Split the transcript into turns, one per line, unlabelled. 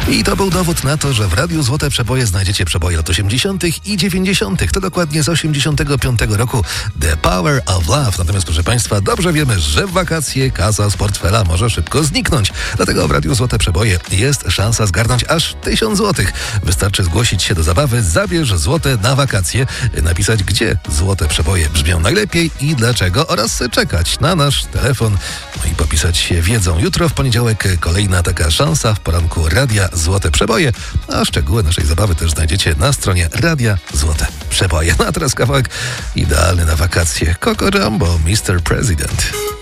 I to był dowód na to, że w Radiu Złote Przeboje znajdziecie przeboje lat 80. i 90. To dokładnie z 85 roku The Power of Love. Natomiast, proszę Państwa, dobrze wiemy, że w wakacje kasa z portfela może szybko zniknąć. Dlatego w Radiu Złote Przeboje jest szansa zgarnąć aż 1000 złotych. Wystarczy zgłosić się do zabawy Zabierz złote na wakacje, napisać, gdzie złote przeboje brzmią najlepiej i dlaczego oraz czekać na nasz telefon. No i popisać się wiedzą. Jutro w poniedziałek kolejna taka szansa w poranku Radia Złote Przeboje, a szczegóły naszej zabawy też znajdziecie na stronie Radia Złote Przeboje. No a teraz kawałek idealny na wakacje. Coco Jumbo, Mr. President.